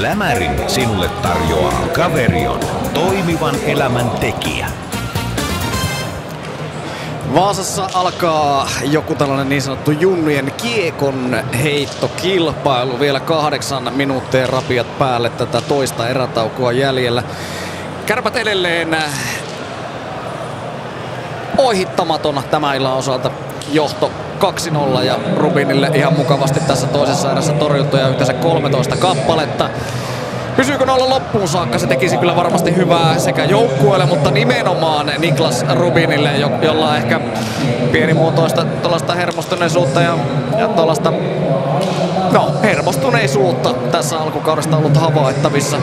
Lämärin sinulle tarjoaa Caverion, toimivan elämän tekijä. Vaasassa alkaa joku tällainen niin sanottu junnujen kiekon heittokilpailu. Vielä 8 minuuttia rapiat päälle, tätä toista erätaukoa jäljellä. Kärpät edelleen ohittamaton tämä illan osalta, johto 2-0 ja Rubinille ihan mukavasti tässä toisessa erässä torjuntoja yhteensä 13 kappaletta. Pysyykö noilla loppuun saakka? Se tekisi kyllä varmasti hyvää sekä joukkueelle, mutta nimenomaan Niklas Rubinille, jolla on ehkä pienimuotoista tuollaista hermostuneisuutta ja tuollaista hermostuneisuutta tässä alkukaudesta ollut havaittavissa.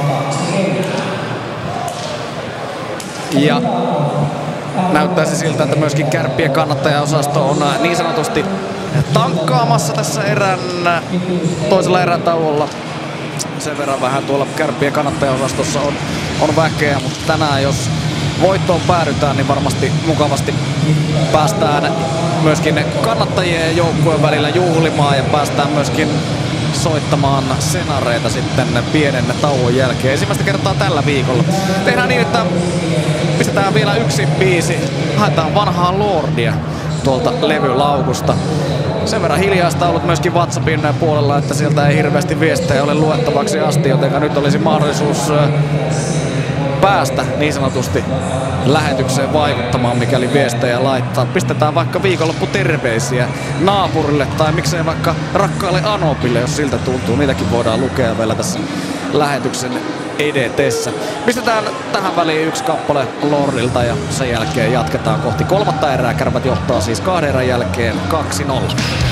Ja näyttäisi siltä, että myöskin Kärppien kannattajaosasto on niin sanotusti tankkaamassa tässä toisella erätauolla. Sen verran vähän tuolla Kärppien kannattajaosastossa on väkeä, mutta tänään jos voittoon päädytään, niin varmasti mukavasti päästään myöskin kannattajien ja joukkueen välillä juhlimaan ja päästään myöskin soittamaan senareita sitten pienen tauon jälkeen. Ensimmäistä kertaa tällä viikolla. Tehdään niin, että pistetään vielä yksi biisi. Haetaan vanhaa Lordia tuolta levylaukusta. Sen verran hiljaista ollut myöskin WhatsAppin puolella, että sieltä ei hirveästi viestejä ole luettavaksi asti, joten nyt olisi mahdollisuus päästä niin sanotusti lähetykseen vaikuttamaan, mikäli viestejä laittaa. Pistetään vaikka viikonlopputerveisiä naapurille tai miksei vaikka rakkaalle Anopille, jos siltä tuntuu. Niitäkin voidaan lukea vielä tässä lähetyksen edetessä. Pistetään tähän väliin yksi kappale Lordilta ja sen jälkeen jatketaan kohti kolmatta erää. Kärpät johtaa siis 2 erän jälkeen 2-0.